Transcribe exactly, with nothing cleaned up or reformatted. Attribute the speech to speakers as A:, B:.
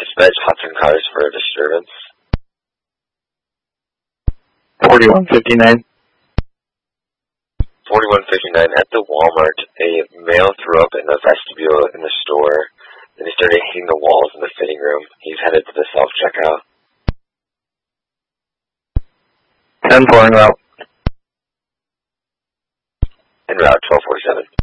A: Dispatch Hudson Cars for a disturbance.
B: forty-one fifty-nine.
A: forty-one fifty-nine at the Walmart. A male threw up in the vestibule in the store, and he started hitting the walls in the fitting room. He's headed to the self-checkout.
B: ten four en route.
A: En route, twelve forty-seven.